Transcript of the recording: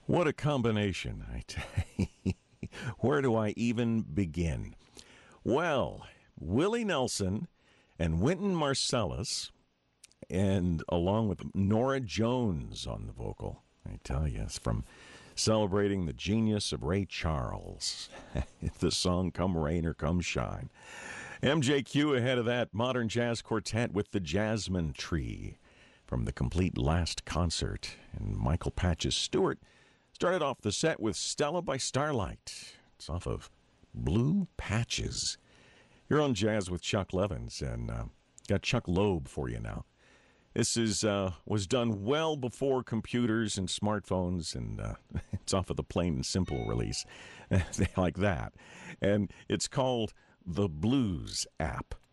What a combination, I tell you. Where do I even begin? Well, Willie Nelson and Wynton Marsalis, and along with Nora Jones on the vocal. I tell you, it's from celebrating the genius of Ray Charles. The song Come Rain or Come Shine. MJQ ahead of that, modern jazz quartet with the Jasmine Tree from the complete Last Concert. And Michael Patches Stewart started off the set with Stella by Starlight. It's off of Blue Patches. You're on Jazz with Chuck Levins, and got Chuck Loeb for you now. This was done well before computers and smartphones, and it's off of the Plain and Simple release. Like that. And it's called the Blues App.